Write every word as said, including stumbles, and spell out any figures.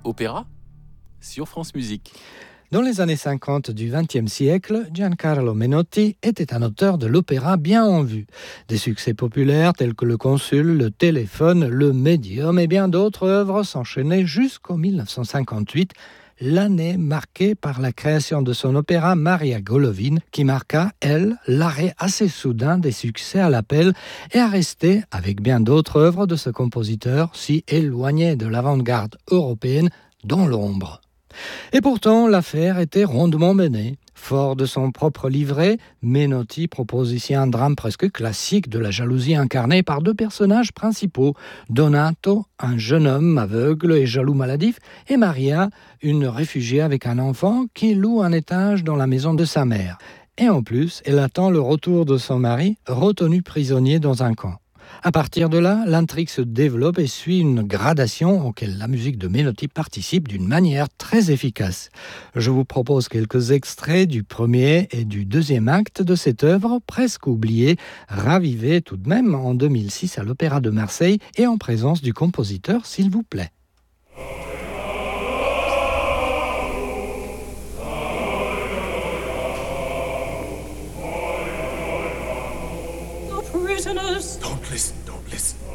Opéra sur France Musique. Dans les années cinquante du vingtième siècle, Giancarlo Menotti était un auteur de l'opéra bien en vue. Des succès populaires tels que Le Consul, Le Téléphone, Le Médium et bien d'autres œuvres s'enchaînaient jusqu'en dix-neuf cent cinquante-huit, l'année marquée par la création de son opéra Maria Golovine, qui marqua, elle, l'arrêt assez soudain des succès à l'appel et a resté, avec bien d'autres œuvres de ce compositeur, si éloigné de l'avant-garde européenne, dans l'ombre. Et pourtant, l'affaire était rondement menée. Fort de son propre livret, Menotti propose ici un drame presque classique de la jalousie incarnée par deux personnages principaux, Donato, un jeune homme aveugle et jaloux maladif, et Maria, une réfugiée avec un enfant qui loue un étage dans la maison de sa mère. Et en plus, elle attend le retour de son mari, retenu prisonnier dans un camp. À partir de là, l'intrigue se développe et suit une gradation auquel la musique de Menotti participe d'une manière très efficace. Je vous propose quelques extraits du premier et du deuxième acte de cette œuvre, presque oubliée, ravivée tout de même en deux mille six à l'Opéra de Marseille et en présence du compositeur, s'il vous plaît. Don't listen, don't listen.